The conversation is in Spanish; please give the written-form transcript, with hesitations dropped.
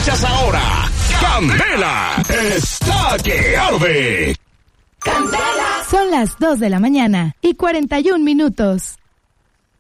Escuchas ahora Candela está que arde. Son las 2 de la mañana y 41 minutos.